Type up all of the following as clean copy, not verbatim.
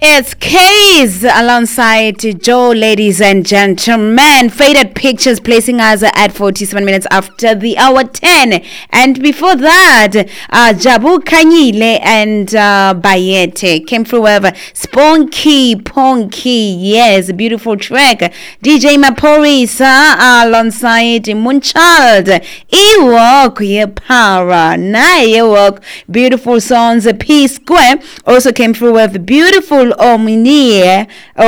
It's Case alongside Joe, ladies and gentlemen. Faded Pictures placing us at 47 minutes after the hour 10. And before that, Jabu Kanyile and Bayete came through with Sponky Ponky. Yes, beautiful track. DJ Maporisa alongside Moonchild. Ewok Ye Para. Na Ewok. Beautiful songs. P Square also came through with beautiful Omnie,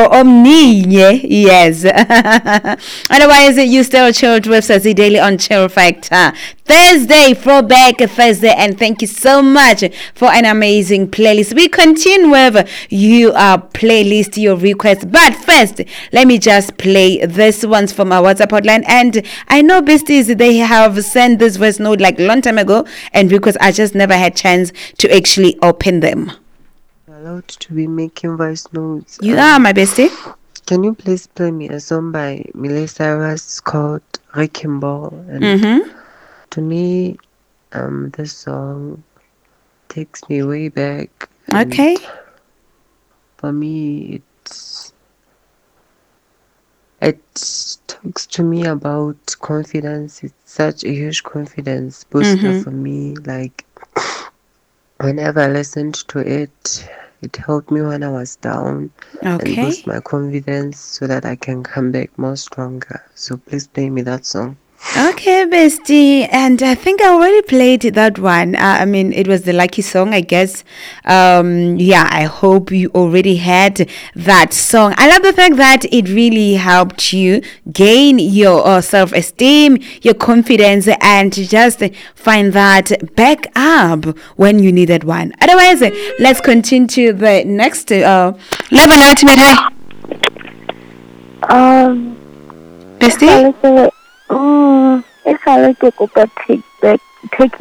yes. Otherwise, you still chilled with Sassy Daily on Chill Factor. Thursday, Throwback Thursday, and thank you so much for an amazing playlist. We continue with your playlist, your requests. But first, let me just play this ones from our WhatsApp hotline. And I know besties, they have sent this voice note like a long time ago, and because I just never had chance to actually open them. Allowed to be making voice notes. You are my bestie. Can you please play me a song by Miley Cyrus called Wrecking Ball? And to me, this song takes me way back. Okay. For me, it talks to me about confidence. It's such a huge confidence booster for me. Like whenever I listened to it, it helped me when I was down and boost my confidence so that I can come back more stronger. So please play me that song. Okay, bestie. And I think I already played that one. I mean, it was the lucky song, I guess. I hope you already had that song. I love the fact that it really helped you gain your self-esteem, your confidence, and just find that back up when you needed one. Otherwise, let's continue to the next level ultimate. Hi. Bestie? If I like to go back, take